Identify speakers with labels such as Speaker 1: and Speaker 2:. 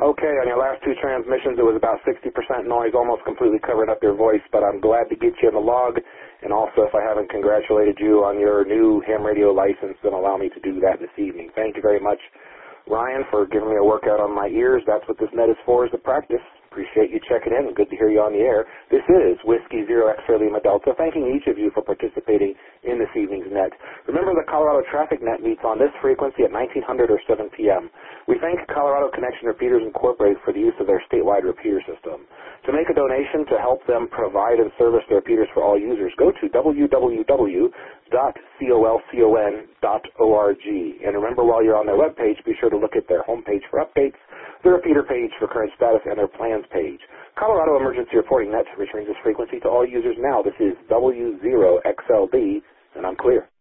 Speaker 1: Okay, on your last two transmissions, it was about 60% noise, almost completely covering up your voice, but I'm glad to get you in the log. And also, if I haven't congratulated you on your new ham radio license, then allow me to do that this evening. Thank you very much, Ryan, for giving me a workout on my ears. That's what this net is for, is the practice. Appreciate you checking in. Good to hear you on the air. This is Whiskey Zero X-Ray Lima Delta, thanking each of you for participating in this evening's net. Remember, the Colorado Traffic Net meets on this frequency at 1900 or 7 p.m. We thank Colorado Connection Repeaters Incorporated for the use of their statewide repeater system. To make a donation to help them provide and service their repeaters for all users, go to www.colcon.org. And remember, while you're on their webpage, be sure to look at their homepage for updates, their repeater page for current status, and their plans page. Colorado Emergency Reporting Net returns this frequency to all users now. This is W0XLB, and I'm clear.